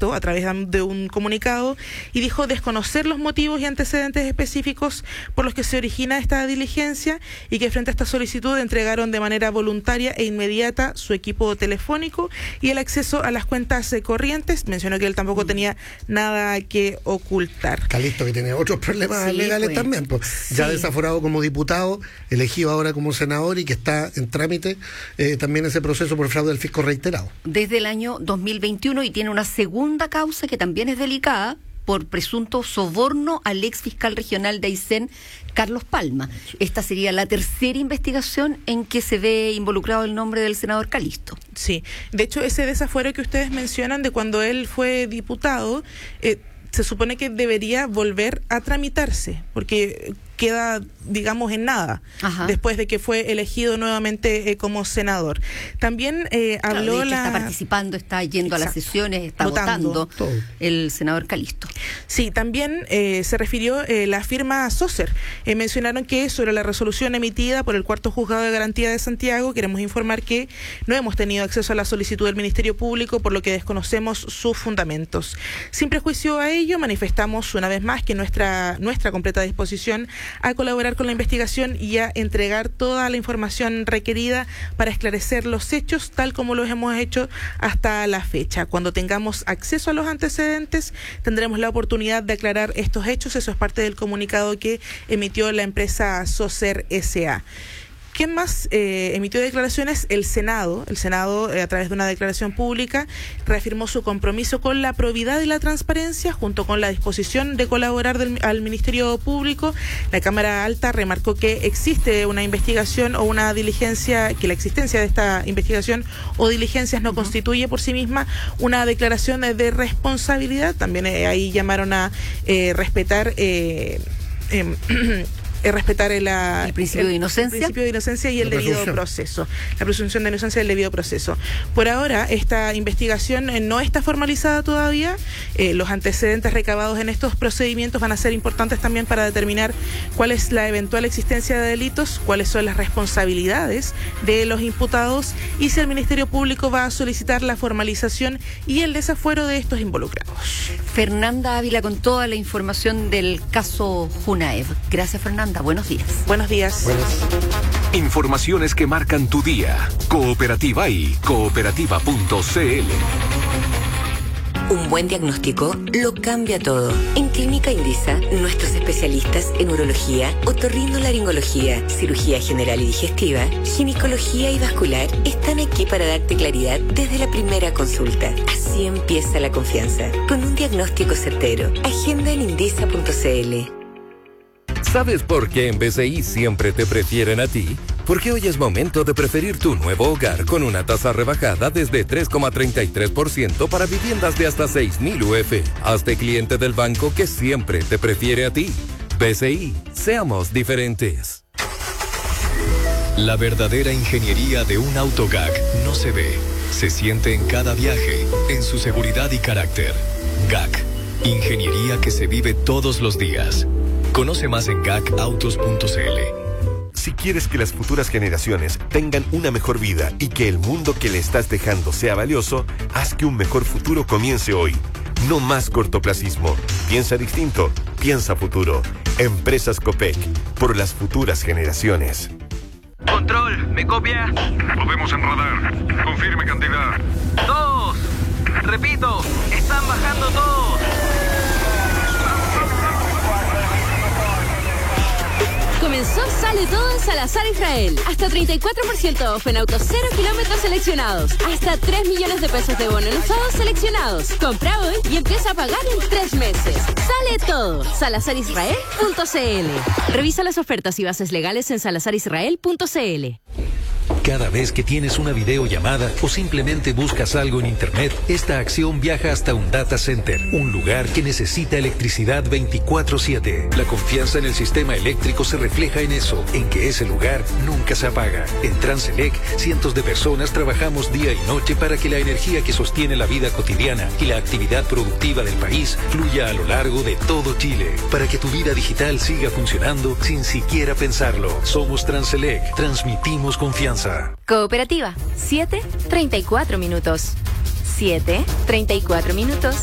esto a través de un comunicado y dijo desconocer los motivos y antecedentes específicos por los que se origina esta diligencia y que frente a esta solicitud entregaron de manera voluntaria e inmediata su equipo telefónico y el acceso a las cuentas corrientes. Mencionó que él tampoco tenía nada que ocultar. Calisto, que tiene otros problemas legales también, pues, ya desaforado como diputado, elegido ahora como senador y que está en trámite también ese proceso por fraude del fisco reiterado. Desde el año 2021 y tiene una segunda causa que también es delicada por presunto soborno al ex fiscal regional de Aysén, Carlos Palma. Esta sería la tercera investigación en que se ve involucrado el nombre del senador Calisto. Sí, de hecho ese desafuero que ustedes mencionan de cuando él fue diputado, se supone que debería volver a tramitarse, porque queda, digamos, en nada. Ajá. Después de que fue elegido nuevamente como senador. También habló está participando, está yendo a las sesiones, está votando el senador Calisto. Sí, también se refirió la firma Soser. Mencionaron que sobre la resolución emitida por el Cuarto Juzgado de Garantía de Santiago, queremos informar que no hemos tenido acceso a la solicitud del Ministerio Público, por lo que desconocemos sus fundamentos. Sin prejuicio a ello, manifestamos una vez más que nuestra completa disposición a colaborar con la investigación y a entregar toda la información requerida para esclarecer los hechos tal como los hemos hecho hasta la fecha. Cuando tengamos acceso a los antecedentes, tendremos la oportunidad de aclarar estos hechos. Eso es parte del comunicado que emitió la empresa Soser S.A. ¿Quién más emitió declaraciones? El Senado, a través de una declaración pública, reafirmó su compromiso con la probidad y la transparencia, junto con la disposición de colaborar al Ministerio Público. La Cámara Alta remarcó que existe una investigación o una diligencia, que la existencia de esta investigación o diligencias no constituye por sí misma una declaración de responsabilidad. También ahí llamaron a respetar el principio de inocencia. El principio de inocencia y el debido proceso. La presunción de inocencia y el debido proceso. Por ahora, esta investigación no está formalizada todavía. Los antecedentes recabados en estos procedimientos van a ser importantes también para determinar cuál es la eventual existencia de delitos, cuáles son las responsabilidades de los imputados y si el Ministerio Público va a solicitar la formalización y el desafuero de estos involucrados. Fernanda Ávila con toda la información del caso Junaev. Gracias, Fernanda. Buenos días. Buenos días. Informaciones que marcan tu día. Cooperativa y cooperativa.cl. Un buen diagnóstico lo cambia todo. En Clínica Indisa, nuestros especialistas en urología, otorrinolaringología, cirugía general y digestiva, ginecología y vascular están aquí para darte claridad desde la primera consulta. Así empieza la confianza. Con un diagnóstico certero. Agenda en indisa.cl. ¿Sabes por qué en BCI siempre te prefieren a ti? Porque hoy es momento de preferir tu nuevo hogar con una tasa rebajada desde 3,33% para viviendas de hasta 6,000 UF. Hazte cliente del banco que siempre te prefiere a ti. BCI, seamos diferentes. La verdadera ingeniería de un auto GAC no se ve, se siente en cada viaje, en su seguridad y carácter. GAC, ingeniería que se vive todos los días. Conoce más en gacautos.cl. Si quieres que las futuras generaciones tengan una mejor vida y que el mundo que le estás dejando sea valioso, haz que un mejor futuro comience hoy. No más cortoplacismo. Piensa distinto. Piensa futuro. Empresas Copec. Por las futuras generaciones. Control, ¿me copia? Lo vemos en radar. Confirme cantidad. 2. Repito, están bajando todos. Comenzó Sale Todo en Salazar Israel. Hasta 34% off en autos 0 kilómetros seleccionados. Hasta 3 millones de pesos de bono en usados seleccionados. Compra hoy y empieza a pagar en 3 meses. Sale Todo. SalazarIsrael.cl. Revisa las ofertas y bases legales en SalazarIsrael.cl. Cada vez que tienes una videollamada o simplemente buscas algo en Internet, esta acción viaja hasta un data center, un lugar que necesita electricidad 24/7. La confianza en el sistema eléctrico se refleja en eso, en que ese lugar nunca se apaga. En Transelec, cientos de personas trabajamos día y noche para que la energía que sostiene la vida cotidiana y la actividad productiva del país fluya a lo largo de todo Chile, para que tu vida digital siga funcionando sin siquiera pensarlo. Somos Transelec, transmitimos confianza. Cooperativa, 7:34 minutos. 7:34 minutos.